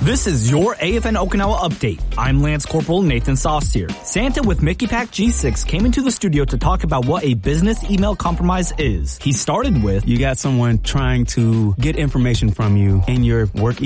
This is your AFN Okinawa update. I'm Lance Corporal Nathan Saucier. Santa with Mickey Pack G6 came into the studio to talk about what a business email compromise is. He started with, you got someone trying to get information from you in your work